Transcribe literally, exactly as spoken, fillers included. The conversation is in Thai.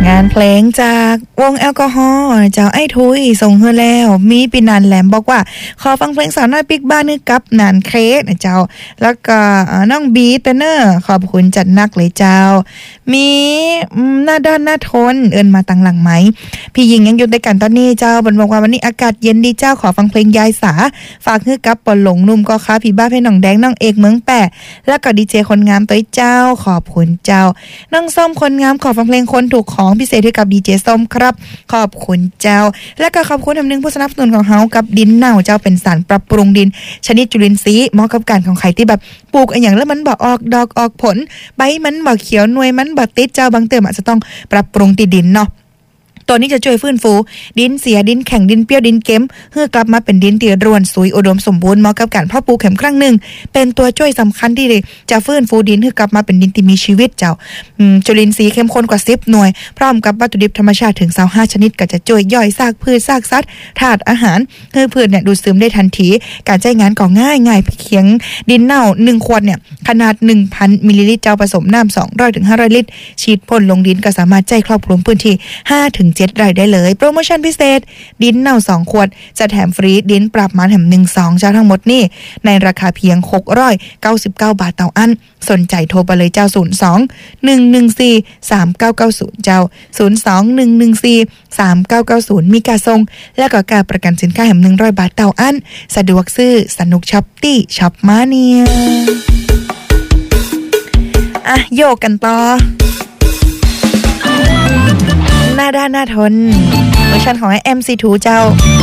งานเพลงจากวงแอลกอฮอล์เจ้าไอ้ทุยส่งเฮือแล้วมีปีนันแหลมบอกว่าขอฟังเพลงสาวน้อยปิ๊กบ้านนึกกับนานเคสนะเจ้าแล้วก็น้องบีเตเนอร์ขอบคุณจัดนักเลยเจ้ามีหน้าด้านหน้าทนเอิ้นมาตังหลังไหมพี่หญิงยังอยู่ด้วยกันตอนนี้เจ้าบนบอกว่าวันนี้อากาศเย็นดีเจ้าขอฟังเพลงยายสาฝากฮือกับปอหลงนุ่มก็ค้าพี่บ้าเพน้องแดงน้องเอกเมืองแปะแล้วก็ดีเจคนงามตัวเจ้าขอบคุณเจ้าน้องส้มคนงามขอฟังเพลงคนถูกของพิเศษให้กับดีเจส้มครับขอบคุณเจ้าและก็ขอบคุณทำหนึ่งผู้สนับสนุนของเฮากับดินเน่าเจ้าเป็นสารปรับปรุงดินชนิดจุลินทรีย์เหมาะกับการของไข่ที่แบบปลูกอย่างแล้วมันบ่ออกดอกออกผลใบมันบ่เขียวหน่วยมันบ่ติดเจ้าบางเติมอาจจะต้องปรับปรุงที่ดินเนาะตัวนี้จะช่วยฟื้นฟูดินเสียดินแข็งดินเปรี้ยวดินเค็มเพื่อกลับมาเป็นดินที่ร่วนสุยอุดมสมบูรณ์เหมาะกับการเพาะปลูกเข็มครั้งหนึ่งเป็นตัวช่วยสำคัญที่จะฟื้นฟูดินให้กลับมาเป็นดินที่มีชีวิตเจ้าจุลินทรีย์เข้มข้นกว่าสิบหน่วยพร้อมกับวัตถุดิบธรรมชาติถึงยี่สิบห้าชนิดก็จะช่วยย่อยซากพืชซากสัตว์ธาตุอาหารให้พืชเนี่ยดูดซึมได้ทันทีการใช้งานก็ง่ายง่ายเพียงดินเน่าหนึ่งขวดเนี่ยขนาด หนึ่งพัน มิลลิลิตรเจ้าผสมน้ำสองร้อยถึงห้าร้อยลิตรฉีดพ่นลงดินก็สามารถใช้ครอบคลุมพื้นที่ ห้าถึงเจ็ด ไร่ได้เลยโปรโมชั่นพิเศษดินเน่าสองขวดจะแถมฟรีดินปรับมาแถมหนึ่ง สองเจ้าทั้งหมดนี่ในราคาเพียงหกร้อยเก้าสิบเก้าบาทต่ออันสนใจโทรไปเลยเจ้าศูนย์ สอง หนึ่ง หนึ่ง สี่ สาม เก้า เก้า ศูนย์เจ้าศูนย์ สอง หนึ่ง หนึ่ง สี่ สาม เก้า เก้า ศูนย์มีการส่งและก็การประกันสินค้าแถมหนึ่งร้อยบาทต่ออันสะดวกซื้อสนุกช็อปตี้ช็อปมาเนียอ่ะโยกกันต่อหน้าด้านหน้าทนเวอร์ชันของไอ้ เอ็ม ซี ทู เจ้า